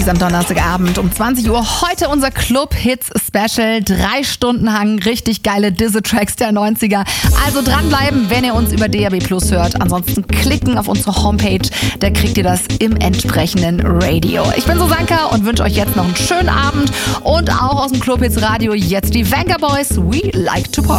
Am Donnerstagabend um 20 Uhr heute unser Club-Hits-Special. 3 Stunden lang richtig geile Dizzy-Tracks der 90er. Also dranbleiben, wenn ihr uns über DAB+ hört. Ansonsten klicken auf unsere Homepage, da kriegt ihr das im entsprechenden Radio. Ich bin Susanka und wünsche euch jetzt noch einen schönen Abend. Und auch aus dem Club-Hits-Radio jetzt die Venga Boys, We Like to Party.